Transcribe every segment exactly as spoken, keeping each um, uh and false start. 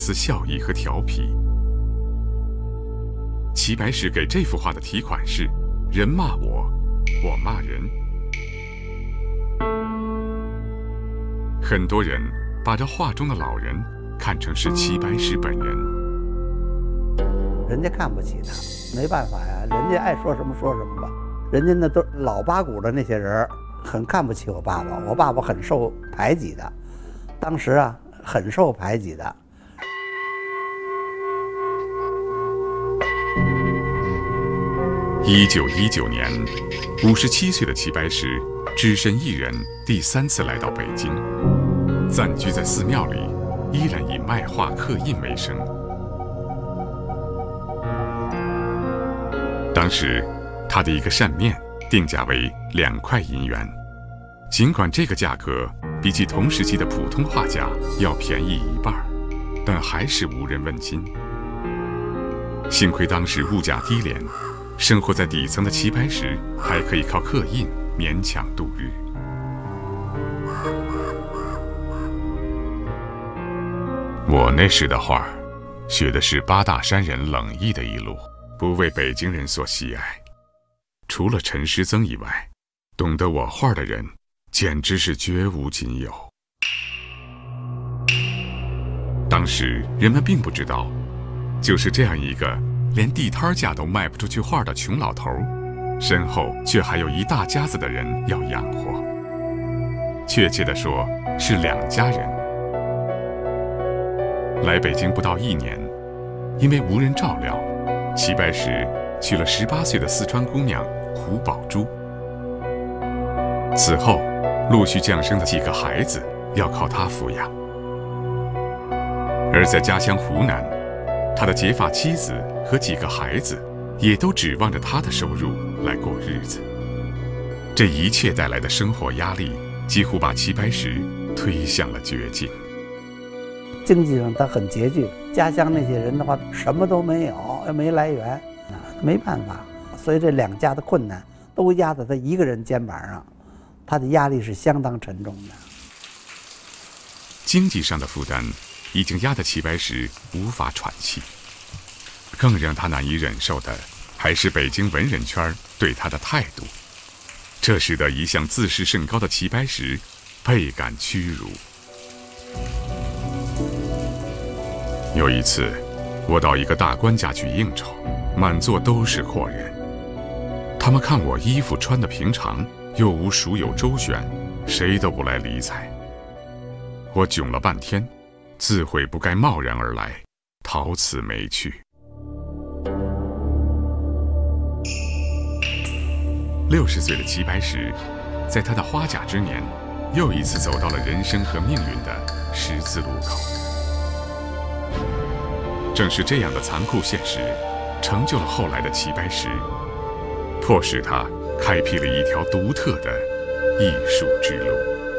丝笑意和调皮。齐白石给这幅画的题款是“人骂我，我骂人”。很多人把这画中的老人看成是齐白石本人。 人家看不起他，没办法呀，人家爱说什么说什么吧。人家那都老八股的那些人，很看不起我爸爸，我爸爸很受排挤的，当时啊很受排挤的。 一九一九年，五十七岁的齐白石只身一人第三次来到北京，暂居在寺庙里，依然以卖画刻印为生。当时，他的一个扇面定价为两块银元，尽管这个价格比起同时期的普通画家要便宜一半，但还是无人问津。幸亏当时物价低廉，生活在底层的齐白石还可以靠刻印勉强度日。我那时的画，学的是八大山人冷毅的一路，不为北京人所喜爱。除了陈师曾以外，懂得我画的人简直是绝无仅有。当时人们并不知道，就是这样一个连地摊价都卖不出去画的穷老头，身后却还有一大家子的人要养活。确切地说，是两家人。来北京不到一年，因为无人照料，齐白石娶了十八岁的四川姑娘胡宝珠。此后，陆续降生的几个孩子要靠他抚养。而在家乡湖南，他的结发妻子和几个孩子也都指望着他的收入来过日子。这一切带来的生活压力，几乎把齐白石推向了绝境。 经济上他很拮据，家乡那些人的话什么都没有，又没来源，没办法，所以这两家的困难都压在他一个人肩膀上，他的压力是相当沉重的。 经济上的负担已经压得齐白石无法喘气，更让他难以忍受的还是北京文人圈对他的态度，这使得一向自视甚高的齐白石倍感屈辱。有一次，我到一个大官家去应酬，满座都是阔人，他们看我衣服穿得平常，又无蜀有周旋，谁都不来理睬。我窘了半天，自悔不该贸然而来，逃此没去。六十岁的齐白石，在他的花甲之年，又一次走到了人生和命运的十字路口。正是这样的残酷现实，成就了后来的齐白石，迫使他开辟了一条独特的艺术之路。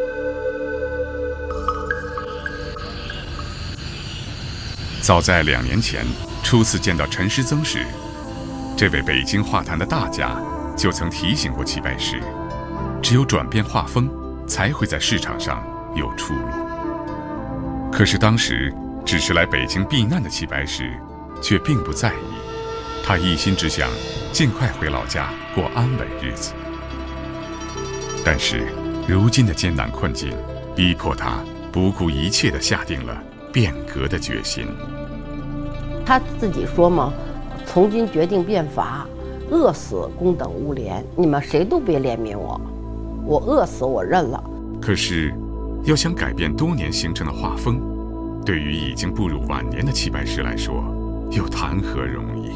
早在两年前初次见到陈师曾时，这位北京画坛的大家就曾提醒过齐白石，只有转变画风，才会在市场上有出路。可是当时只是来北京避难的齐白石却并不在意，他一心只想尽快回老家过安稳日子。但是如今的艰难困境逼迫他不顾一切地下定了变革的决心。 他自己说嘛，从今决定变法，饿死公等勿怜，你们谁都别怜悯我，我饿死我认了。 可是要想改变多年形成的画风，对于已经步入晚年的齐白石来说，又谈何容易？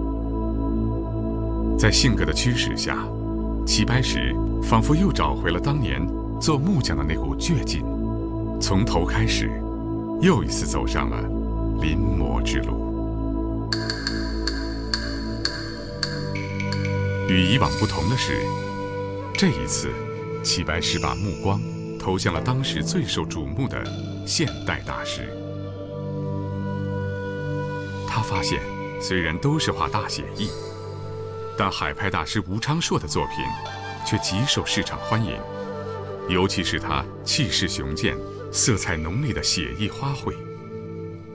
在性格的驱使下，齐白石仿佛又找回了当年做木匠的那股倔劲，从头开始，又一次走上了临摹之路。与以往不同的是，这一次，齐白石把目光投向了当时最受瞩目的现代大师。他发现，虽然都是画大写意，但海派大师吴昌硕的作品却极受市场欢迎，尤其是他气势雄健、色彩浓丽的写意花卉，